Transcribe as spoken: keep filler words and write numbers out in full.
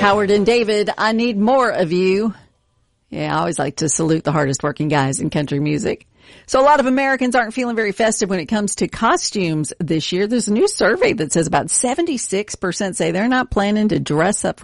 Howard and David, I need more of you. Yeah, I always like to salute the hardest working guys in country music. So a lot of Americans aren't feeling very festive when it comes to costumes this year. There's a new survey that says about seventy-six percent say they're not planning to dress up